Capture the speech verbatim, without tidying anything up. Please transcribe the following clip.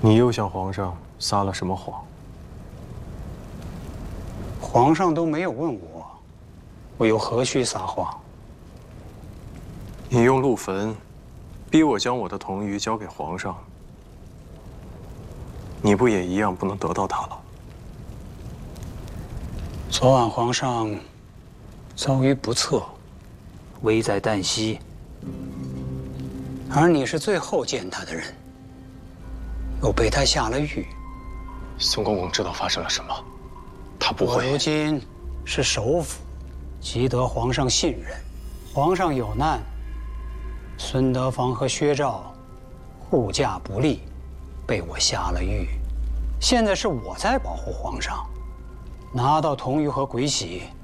你又向皇上撒了什么谎？ 皇上都没有问我，我又何须撒谎？ 你用陆坟逼我将我的童鱼交给皇上，你不也一样不能得到它了？ 昨晚皇上遭遇不测，危在旦夕，而你是最后见他的人，又被他下了狱。 孙公公知道发生了什么，他不会。 我如今是首辅，极得皇上信任。皇上有难，孙德芳和薛兆护驾不力，被我下了狱。现在是我在保护皇上，拿到童鱼和鬼玺，